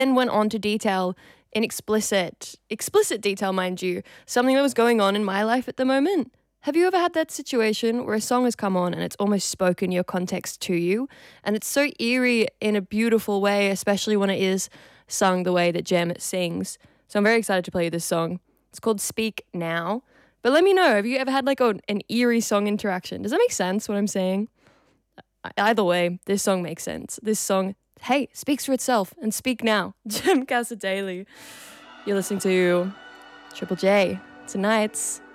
then went on to detail in explicit detail, mind you, something that was going on in my life at the moment. Have you ever had that situation where a song has come on and it's almost spoken your context to you? And it's so eerie in a beautiful way, especially when it is sung the way that Jam sings. So I'm very excited to play you this song. It's called Speak Now. But let me know, have you ever had like an eerie song interaction? Does that make sense what I'm saying? Either way, this song makes sense. This song, hey, speaks for itself. And Speak Now. Jem Casa Daily. You're listening to Triple J. Tonight's